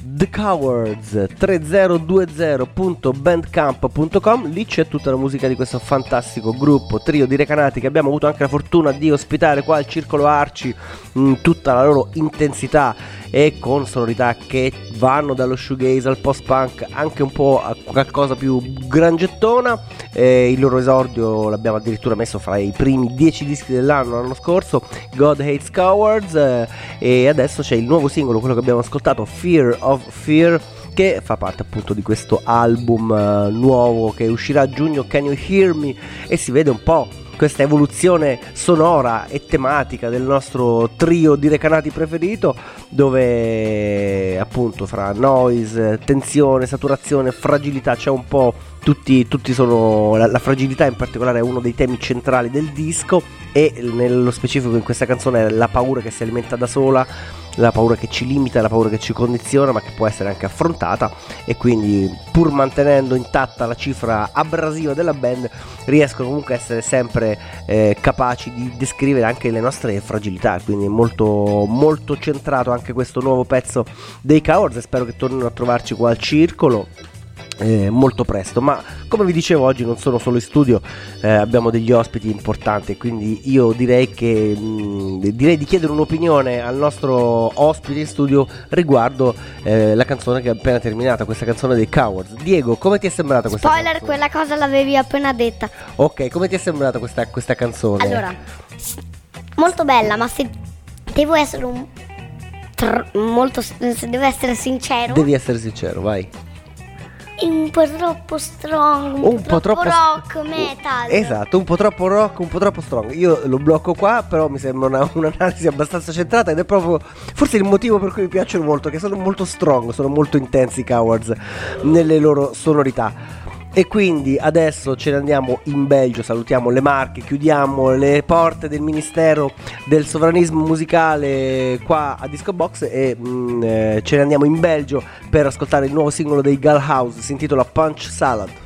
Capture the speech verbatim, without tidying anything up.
The Cowards tremila venti punto bandcamp punto com. Lì c'è tutta la musica di questo fantastico gruppo, trio di recanati che abbiamo avuto anche la fortuna di ospitare qua al Circolo Arci in tutta la loro intensità e con sonorità che vanno dallo shoegaze al post-punk, anche un po' a qualcosa più grangettona. Eh, il loro esordio l'abbiamo addirittura messo fra i primi dieci dischi dell'anno, l'anno scorso, God Hates Cowards, eh, e adesso c'è il nuovo singolo, quello che abbiamo ascoltato, Fear of Fear, che fa parte appunto di questo album uh, nuovo che uscirà a giugno, Can You Hear Me, e si vede un po' questa evoluzione sonora e tematica del nostro trio di recanati preferito, dove appunto fra noise, tensione, saturazione, fragilità c'è un po' tutti, tutti sono la, la fragilità in particolare è uno dei temi centrali del disco, e nello specifico in questa canzone è la paura che si alimenta da sola, la paura che ci limita, la paura che ci condiziona, ma che può essere anche affrontata, e quindi pur mantenendo intatta la cifra abrasiva della band riescono comunque a essere sempre eh, capaci di descrivere anche le nostre fragilità, quindi è molto, molto centrato anche questo nuovo pezzo dei Cowards, e spero che tornino a trovarci qua al Circolo Eh, molto presto. Ma come vi dicevo, oggi non sono solo in studio, eh, abbiamo degli ospiti importanti, quindi io direi che mh, direi di chiedere un'opinione al nostro ospite in studio riguardo eh, la canzone che è appena terminata, questa canzone dei Cowards. Diego, come ti è sembrata questa Spoiler, canzone? quella cosa l'avevi appena detta. Ok, come ti è sembrata questa, questa canzone? Allora, molto bella, ma se devo essere un tr- molto se devo essere sincero, Devi essere sincero, vai. è un po' troppo strong, un, Un po' po' troppo troppo rock, metal. Esatto, un po' troppo rock, un po' troppo strong. Io lo blocco qua, però mi sembra una, un'analisi abbastanza centrata, ed è proprio forse il motivo per cui mi piacciono molto, che sono molto strong, sono molto intensi i Cowards nelle loro sonorità. E quindi adesso ce ne andiamo in Belgio, salutiamo le Marche, chiudiamo le porte del Ministero del Sovranismo Musicale qua a Disco Box e mh, eh, ce ne andiamo in Belgio per ascoltare il nuovo singolo dei Gull House, si intitola Punch Salad.